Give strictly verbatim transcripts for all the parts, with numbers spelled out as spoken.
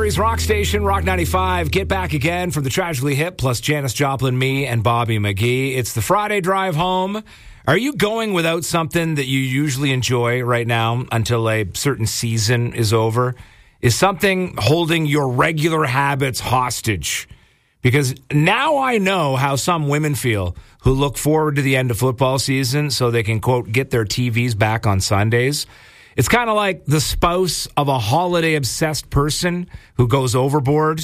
Surrey's rock station, Rock ninety-five. Get back again from the Tragically Hip, plus Janis Joplin, me, and Bobby McGee. It's the Friday drive home. Are you going without something that you usually enjoy right now until a certain season is over? Is something holding your regular habits hostage? Because now I know how some women feel who look forward to the end of football season so they can, quote, get their T Vs back on Sundays. It's kind of like the spouse of a holiday-obsessed person who goes overboard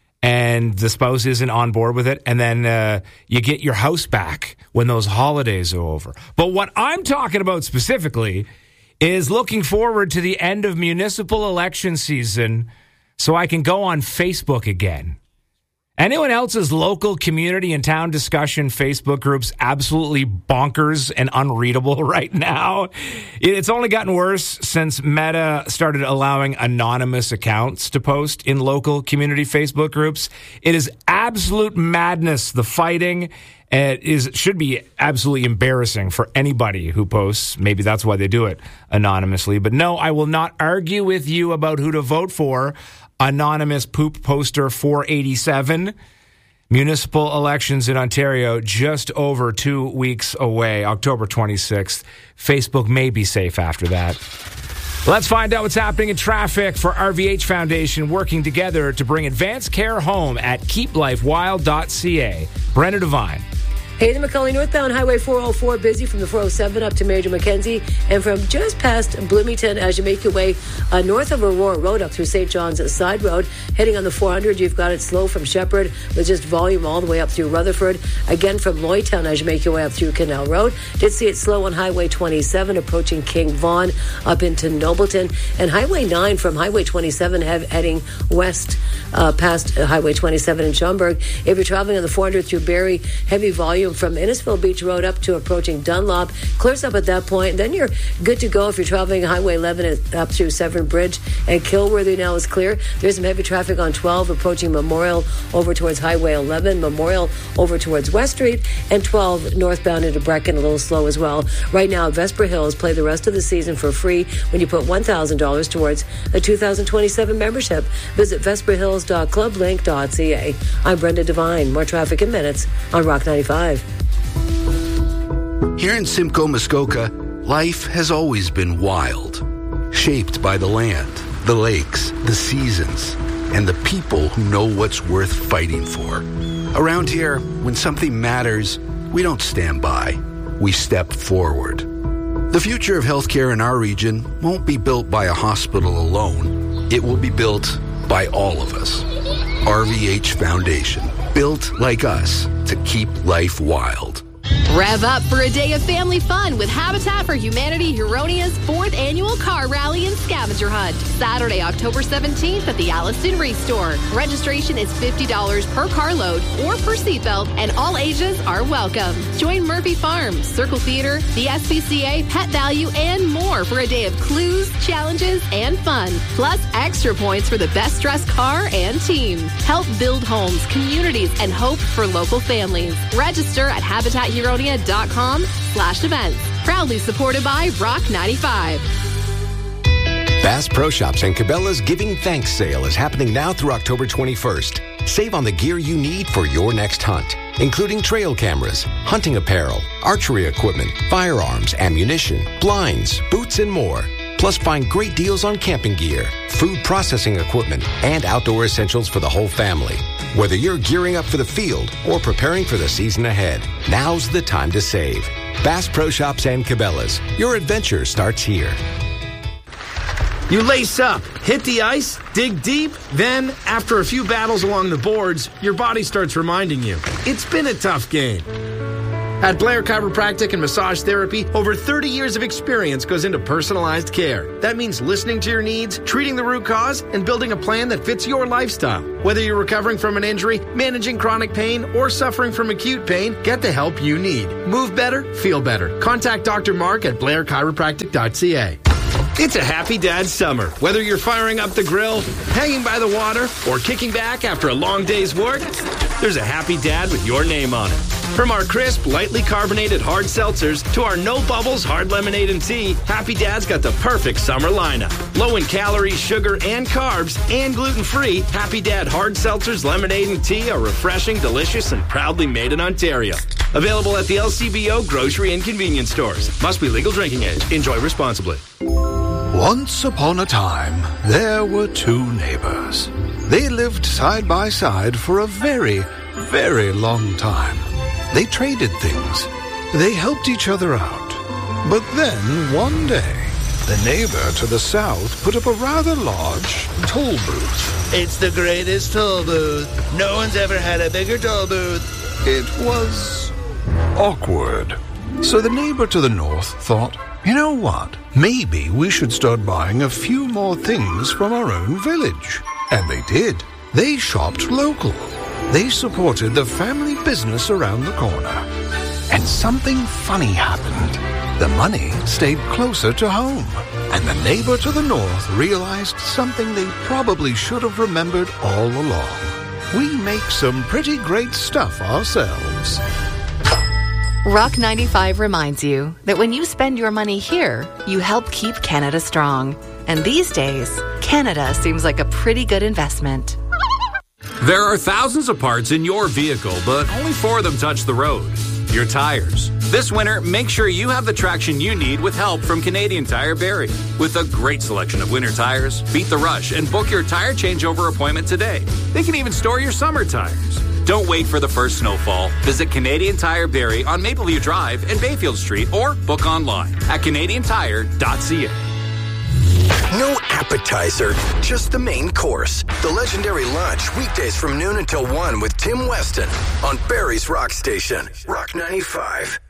and the spouse isn't on board with it, and then uh, you get your house back when those holidays are over. But what I'm talking about specifically is looking forward to the end of municipal election season so I can go on Facebook again. Anyone else's local community and town discussion Facebook groups absolutely bonkers and unreadable right now? It's only gotten worse since Meta started allowing anonymous accounts to post in local community Facebook groups. It is absolute madness, the fighting. It is should be absolutely embarrassing for anybody who posts. Maybe that's why they do it anonymously. But no, I will not argue with you about who to vote for. Anonymous poop poster four eighty-seven. Municipal elections in Ontario just over two weeks away, October twenty-sixth. Facebook may be safe after that. Let's find out what's happening in traffic for R V H Foundation, working together to bring advanced care home at keep life wild dot c a. Brenna Devine. Hayden McCully, northbound Highway four oh four, busy from the four oh seven up to Major Mackenzie, and from just past Bloomington as you make your way uh, north of Aurora Road up through Saint John's Side Road. Heading on the four hundred, you've got it slow from Shepherd with just volume all the way up through Rutherford. Again from Lloydtown as you make your way up through Canal Road. Did see it slow on Highway twenty-seven approaching King Vaughan up into Nobleton. And Highway nine from Highway twenty-seven have, heading west uh, past Highway twenty-seven in Schaumburg. If you're traveling on the four hundred through Barrie, heavy volume from Innisfil Beach Road up to approaching Dunlop. Clears up at that point. Then you're good to go if you're traveling Highway eleven up through Severn Bridge, and Kilworthy now is clear. There's some heavy traffic on twelve approaching Memorial over towards Highway eleven, Memorial over towards West Street, and twelve northbound into Brecken a little slow as well. Right now, Vesper Hills play the rest of the season for free when you put one thousand dollars towards a two thousand twenty-seven membership. Visit vesper hills dot club link dot c a. I'm Brenda Devine. More traffic in minutes on Rock ninety-five. Here in Simcoe, Muskoka, life has always been wild, shaped by the land, the lakes, the seasons, and the people who know what's worth fighting for. Around here, when something matters, we don't stand by, we step forward. The future of healthcare in our region won't be built by a hospital alone. It will be built by all of us. R V H Foundation, built like us to keep life wild. Rev up for a day of family fun with Habitat for Humanity Huronia's fourth annual car rally and scavenger hunt. Saturday, October seventeenth at the Alliston Race Store. Registration is fifty dollars per carload or per seatbelt, and all ages are welcome. Join Murphy Farms, Circle Theater, the S P C A, Pet Value, and more for a day of clues, challenges, and fun. Plus, extra points for the best dressed car and team. Help build homes, communities, and hope for local families. Register at Habitat Huronia dot com slash events. Proudly supported by Rock ninety-five. Bass Pro Shops and Cabela's Giving Thanks sale is happening now through October twenty-first. Save on the gear you need for your next hunt, including trail cameras, hunting apparel, archery equipment, firearms, ammunition, blinds, boots, and more. Plus, find great deals on camping gear, food processing equipment, and outdoor essentials for the whole family. Whether you're gearing up for the field or preparing for the season ahead, now's the time to save. Bass Pro Shops and Cabela's. Your adventure starts here. You lace up, hit the ice, dig deep, then, after a few battles along the boards, your body starts reminding you, it's been a tough game. At Blair Chiropractic and Massage Therapy, over thirty years of experience goes into personalized care. That means listening to your needs, treating the root cause, and building a plan that fits your lifestyle. Whether you're recovering from an injury, managing chronic pain, or suffering from acute pain, get the help you need. Move better, feel better. Contact Doctor Mark at blair chiropractic dot c a. It's a happy dad summer. Whether you're firing up the grill, hanging by the water, or kicking back after a long day's work, there's a happy dad with your name on it. From our crisp, lightly carbonated hard seltzers to our no bubbles hard lemonade and tea, Happy Dad's got the perfect summer lineup. Low in calories, sugar, and carbs, and gluten-free, Happy Dad hard seltzers, lemonade, and tea are refreshing, delicious, and proudly made in Ontario. Available at the L C B O grocery and convenience stores. Must be legal drinking age. Enjoy responsibly. Once upon a time, there were two neighbors. They lived side by side for a very, very long time. They traded things. They helped each other out. But then, one day, the neighbor to the south put up a rather large toll booth. It's the greatest toll booth. No one's ever had a bigger toll booth. It was awkward. So the neighbor to the north thought, you know what? Maybe we should start buying a few more things from our own village. And they did. They shopped local. They supported the family business around the corner. And something funny happened. The money stayed closer to home. And the neighbor to the north realized something they probably should have remembered all along. We make some pretty great stuff ourselves. Rock ninety-five reminds you that when you spend your money here, you help keep Canada strong. And these days, Canada seems like a pretty good investment. There are thousands of parts in your vehicle, but only four of them touch the road. Your tires. This winter, make sure you have the traction you need with help from Canadian Tire Barrie. With a great selection of winter tires, beat the rush and book your tire changeover appointment today. They can even store your summer tires. Don't wait for the first snowfall. Visit Canadian Tire Barrie on Mapleview Drive and Bayfield Street or book online at canadian tire dot c a. No appetizer, just the main course. The legendary lunch, weekdays from noon until one with Tim Weston on Barrie's Rock Station, Rock ninety-five.